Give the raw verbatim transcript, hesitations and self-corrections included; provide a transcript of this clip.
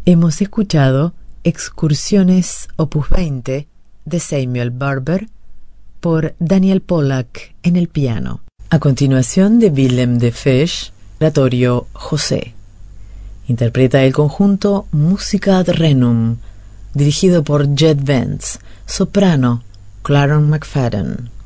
Hemos escuchado Excursiones Opus veinte de Samuel Barber por Daniel Pollack en el piano. A continuación, de Willem de Fesch, oratorio José. Interpreta el conjunto Musica ad Renum, dirigido por Jed Vance, soprano Claron McFadden.